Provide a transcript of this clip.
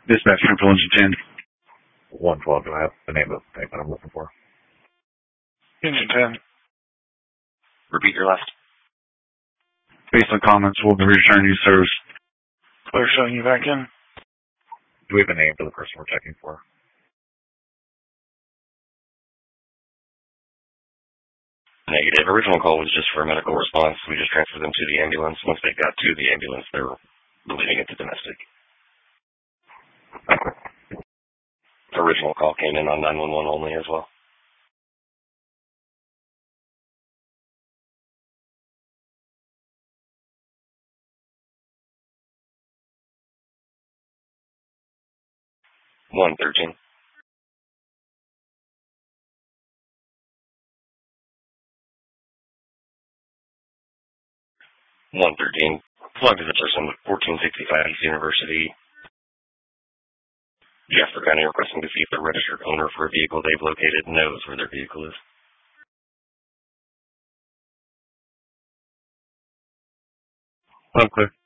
Dispatch Central Engine 10. 112, do I have the name of the thing that I'm looking for? Engine 10. Repeat your last. Based on comments, we'll be returning you service. Clear showing you back in. Do we have a name for the person we're checking for? Negative. Original call was just for a medical response. We just transferred them to the ambulance. Once they got to the ambulance, they were leading it to domestic. Original call came in on 911 only as well. One 13. 113. Plugged to the person with 1465 East University. Jasper County requesting to see if the registered owner for a vehicle they've located knows where their vehicle is. Clear.